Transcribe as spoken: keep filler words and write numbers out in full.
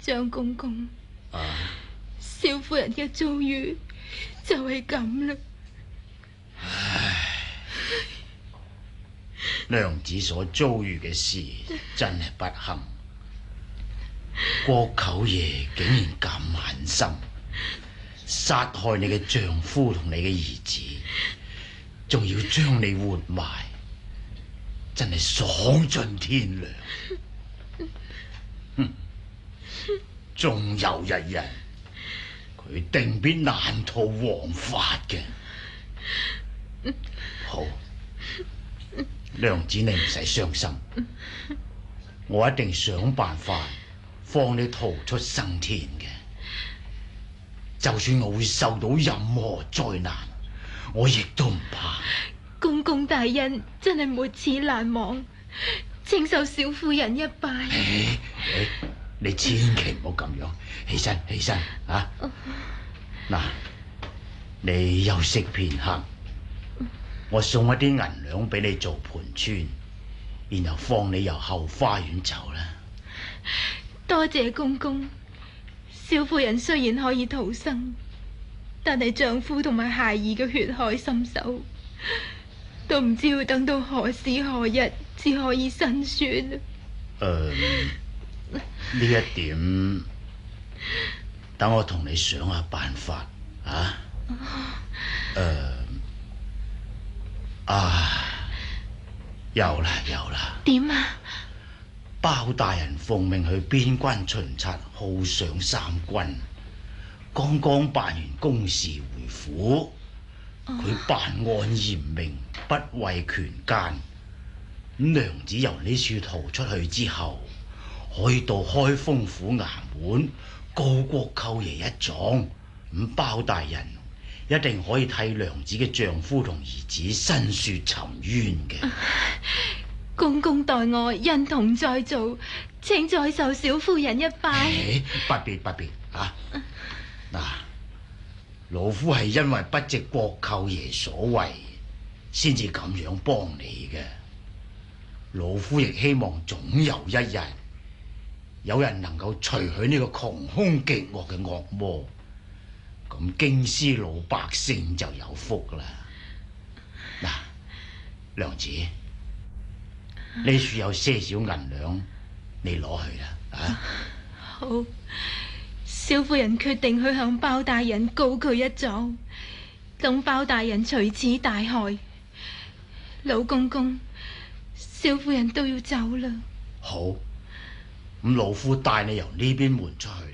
張公公， 啊， 蕭夫人嘅遭遇就係咁啦。 唉，娘子所遭遇嘅事真係不堪。郭舅爺竟然咁狠心，殺害你嘅丈夫同你嘅兒子，仲要將你活埋，真係喪盡天良。哼，仲有一日，佢定必難逃王法嘅。好，娘子你唔使傷心，我一定想辦法放你逃出生天嘅。就算我會受到任何災難，我亦都唔怕。 公公大恩真係沒齒難忘，請受小夫人一拜。 哎哎、你千祈唔好咁樣，起身起身啊！嗱，你休息片刻，我送一啲銀兩俾你做盤川，然後放你由後花園走啦。 多謝公公。蕭夫人雖然可以逃生，但係丈夫同埋孩兒嘅血海深仇，都唔知要等到何時何日至可以伸算。誒、 呃，呢一點等我同你想下辦法啊。誒、呃，啊，有啦有啦。 點啊？ 包大人奉命去邊關巡察，犒賞三軍，剛剛辦完公事回府。佢辦案嚴明，不畏權奸。娘子由呢處逃出去之後，可以到開封府衙門告郭舅爺一狀。咁包大人一定可以替娘子嘅丈夫同兒子申說沉冤嘅。 公公待我恩同再造，請再受小夫人一拜。 哎、不必不必啊！嗱，老夫係因為不值郭舅爺所為，先至咁樣幫你嘅。老夫亦希望總有一日，有人能夠除去呢個窮兇極惡嘅惡魔，咁京師老百姓就有福啦。嗱，娘子。呢處有些少銀兩，你攞去啦，啊！ 好，蕭夫人決定去向包大人告佢一狀，等包大人除此大害。老公公，蕭夫人都要走啦。 好，咁老夫帶你由呢邊門出去。